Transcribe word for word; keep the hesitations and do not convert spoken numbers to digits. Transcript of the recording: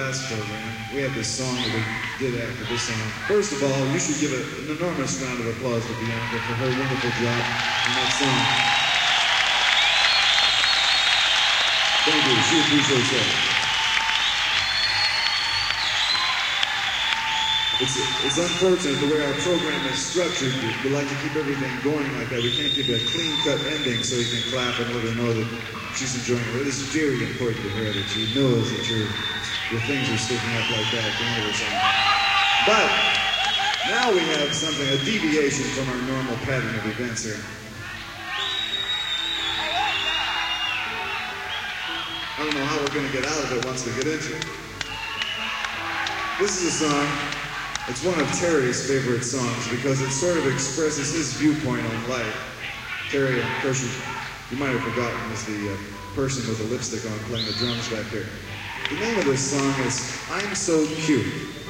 last program, we had this song that we did after this song. First of all, you should give a, an enormous round of applause to Bianca for her wonderful job on that song. Thank you. She appreciates that. It's, it's unfortunate the way our program is structured. We like to keep everything going like that. We can't give a clean-cut ending so you can clap and let her know that she's enjoying it. It is very important to her that she knows that your, your things are sticking up like that at the end of her song. But now we have something, a deviation from our normal pattern of events here. I don't know how we're going to get out of it once we get into it. This is a song. It's one of Terry's favorite songs because it sort of expresses his viewpoint on life. Terry, of course, you, you might have forgotten, is the uh, person with the lipstick on playing the drums back there. The name of this song is I'm So Cute.